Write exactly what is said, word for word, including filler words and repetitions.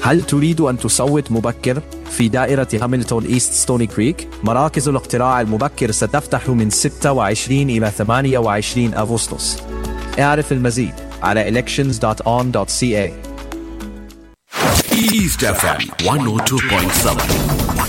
هل تريد أن تصوت مبكر؟ في دائرة هاملتون إيست ستوني كريك، مراكز الاقتراع المبكر ستفتح من ستة وعشرين إلى ثمانية وعشرين أغسطس. اعرف المزيد على elections dot on dot c a. East إف إم one oh two point seven